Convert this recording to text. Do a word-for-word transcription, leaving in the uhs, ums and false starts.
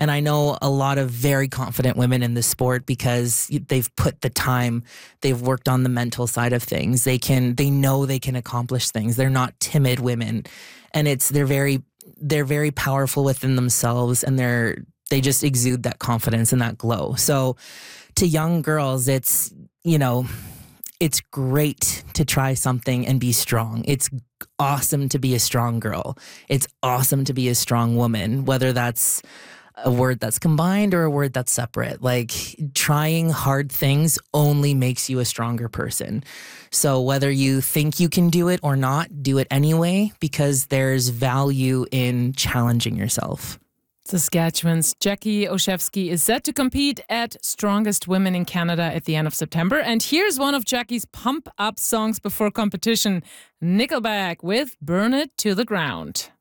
And I know a lot of very confident women in the sport because they've put the time, they've worked on the mental side of things. They can, they know they can accomplish things. They're not timid women, and it's, they're very, they're very powerful within themselves, and they're, they just exude that confidence and that glow. So to young girls, it's, you know, it's great to try something and be strong. It's awesome to be a strong girl. It's awesome to be a strong woman, whether that's a word that's combined or a word that's separate. Like, trying hard things only makes you a stronger person. So whether you think you can do it or not, do it anyway, because there's value in challenging yourself. Saskatchewan's Jackie Olszewski is set to compete at Strongest Women in Canada at the end of September. And here's one of Jackie's pump-up songs before competition, Nickelback with Burn It to the Ground.